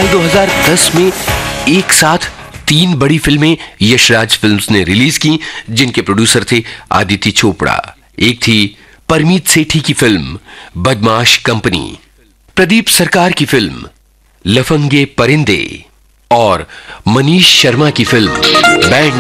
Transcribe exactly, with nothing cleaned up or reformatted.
साल दो हज़ार दस में एक साथ तीन बड़ी फिल्में यशराज फिल्म्स ने रिलीज की, जिनके प्रोड्यूसर थे आदित्य चोपड़ा। एक थी परमीत सेठी की फिल्म बदमाश कंपनी, प्रदीप सरकार की फिल्म लफंगे परिंदे और मनीष शर्मा की फिल्म बैंड